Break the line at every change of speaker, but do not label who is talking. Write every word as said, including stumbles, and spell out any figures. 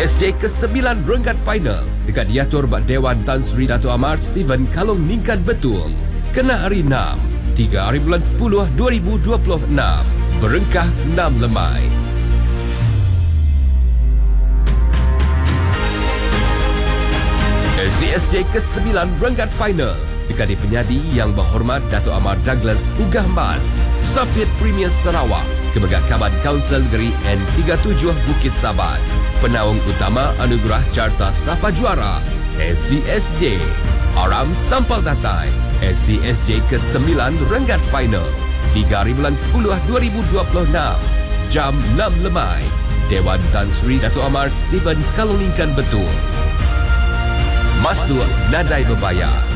S J ke-sembilan Renggat Final dekat diatur Bak Dewan Tan Sri Dato' Amar Steven Kalong Ningkan Betung. Kena hari enam, tiga hari bulan sepuluh dua ribu dua puluh enam. Berengkah enam lemai. S C S J ke-sembilan Renggat Final dekat di penyadi yang berhormat Dato' Amar Douglas Ugah Mas, Safit Premier Sarawak, Kebegak Kaban Kaunsil Negeri N tiga puluh tujuh Bukit Sabat. Penaung utama Anugerah Carta Sapa Juara S C S J. Aram Sampal Datai S C S J ke-sembilan Renggat Final tiga hari bulan sepuluh dua ribu dua puluh enam. Jam enam lemai. Dewan Tan Sri Dato' Amar Steven Kalong Ningkan Betung. Masuk nadai berbayar.